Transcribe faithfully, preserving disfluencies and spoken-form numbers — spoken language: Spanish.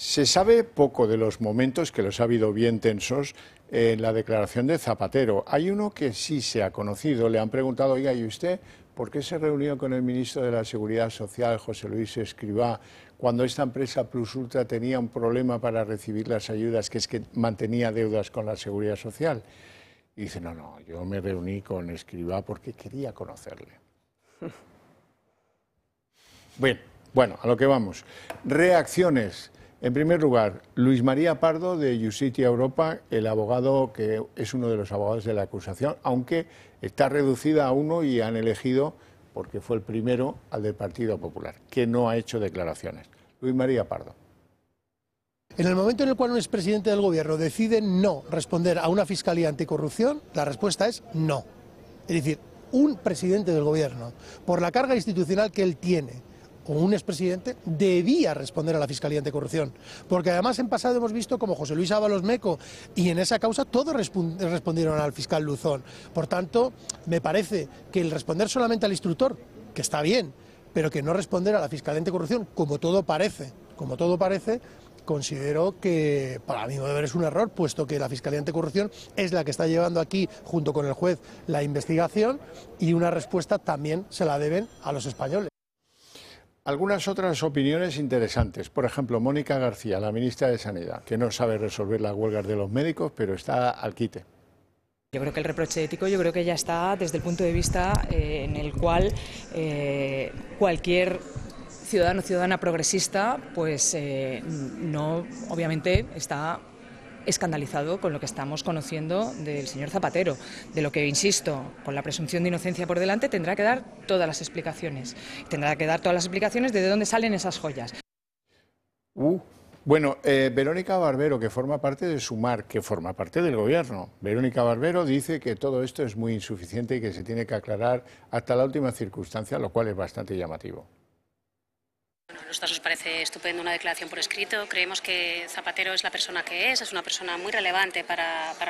Se sabe poco de los momentos, que los ha habido bien tensos, en la declaración de Zapatero. Hay uno que sí se ha conocido. Le han preguntado, oiga, ¿y usted por qué se reunió con el ministro de la Seguridad Social, José Luis Escrivá, cuando esta empresa Plus Ultra tenía un problema para recibir las ayudas, que es que mantenía deudas con la Seguridad Social? Y dice, no, no, yo me reuní con Escrivá porque quería conocerle. Bien, bueno, a lo que vamos. Reacciones. En primer lugar, Luis María Pardo, de Justitia Europa, el abogado que es uno de los abogados de la acusación, aunque está reducida a uno y han elegido, porque fue el primero, al del Partido Popular, que no ha hecho declaraciones. Luis María Pardo. En el momento en el cual un expresidente del gobierno decide no responder a una fiscalía anticorrupción, la respuesta es no. Es decir, un presidente del gobierno, por la carga institucional que él tiene, o un expresidente, debía responder a la Fiscalía Anticorrupción. Porque además en pasado hemos visto como José Luis Ábalos Meco, y en esa causa todos respondieron al fiscal Luzón. Por tanto, me parece que el responder solamente al instructor, que está bien, pero que no responder a la Fiscalía Anticorrupción, como todo parece, como todo parece, considero que para mí debe es un error, puesto que la Fiscalía Anticorrupción es la que está llevando aquí, junto con el juez, la investigación, y una respuesta también se la deben a los españoles. Algunas otras opiniones interesantes. Por ejemplo, Mónica García, la ministra de Sanidad, que no sabe resolver las huelgas de los médicos, pero está al quite. Yo creo que el reproche ético, yo creo que ya está desde el punto de vista eh, en el cual eh, cualquier ciudadano o ciudadana progresista, pues eh, no, obviamente está escandalizado con lo que estamos conociendo del señor Zapatero, de lo que, insisto, con la presunción de inocencia por delante, tendrá que dar todas las explicaciones. Tendrá que dar todas las explicaciones de dónde salen esas joyas. Uh, bueno, eh, Verónica Barbero, que forma parte de Sumar, que forma parte del gobierno. Verónica Barbero dice que todo esto es muy insuficiente y que se tiene que aclarar hasta la última circunstancia, lo cual es bastante llamativo. A nosotros nos parece estupendo una declaración por escrito. Creemos que Zapatero es la persona que es, es una persona muy relevante para, para